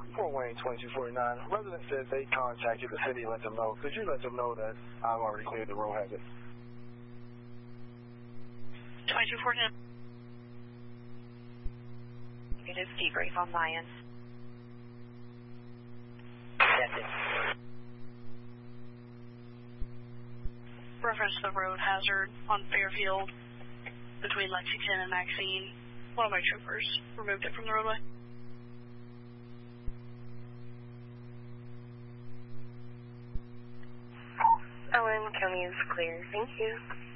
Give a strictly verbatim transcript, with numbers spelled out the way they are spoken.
Fort Wayne twenty-two forty-nine. Resident says they contacted the city and let them know. Could you let them know that I've already cleared the road hazard? twenty-two forty-nine. Negative debrief on my end. That's it. Reference to the road hazard on Fairfield between Lexington and Maxine. One of my troopers removed it from the roadway. Owen County is clear. Thank you.